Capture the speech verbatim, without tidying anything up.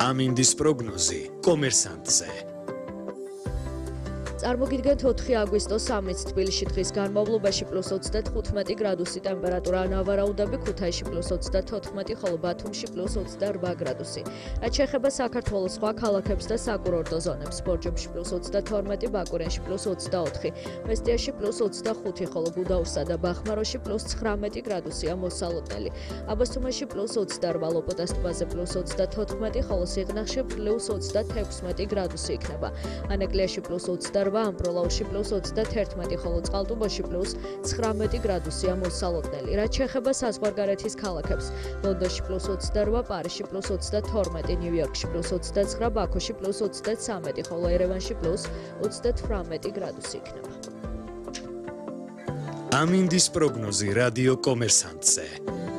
ამინდის პროგნოზი კომერსანტზე. წარმოგიდგენთ ოთხი აგვისტოს სამიც თბილისში დღის განმავლობაში პლუს ოცდათხუთმეტი გრადუსი ტემპერატურა, ნავარაუდები ქუთაისში პლუს ოცდათოთხმეტი, ხოლო ბათუმში პლუს ოცდაორბა გრადუსი. რაც შეეხება საქართველოს სხვა ქალაქებს და საკურორტო ზონებს, ბორჯომში პლუს ოცდათორმეტი, ბაკურენში პლუს ოცდაოთხი, მესტიაში პლუს ოცდახუთი, ხოლო გუდაურსა და ბახმაროში პლუს ცხრამეტი გრადუსია მოსალოდნელი. აბასთუმანში პლუს ოცდაორბა, ლოპოტას ტბაზე პლუს ოცდათოთხმეტი, ხოლო სიღნაღში პლუს ოცდათექვსმეტი გრადუსი იქნება. ანაკლიაში პლუს ოცდაორბა, ამბროლაურში პლუს ოცდათერთმეტი, ხოლო წყალტუბოში პლუს ცხრამეტი გრადუსია მოსალოდნელი. რაც შეეხება საზღვარგარეთის ქალაქებს, ლონდონში პლუს ოცდაორბა, პარიზში პლუს ოცდათორმეტი, ნიუ-იორკში პლუს ოცდაცხრა, ბაქოში პლუს ოცდათვრამეტი, ხოლო ერევანში პლუს ოცდათვრამეტი გრადუსი იქნება. ამინდის პროგნოზი რადიო კომერსანტზე.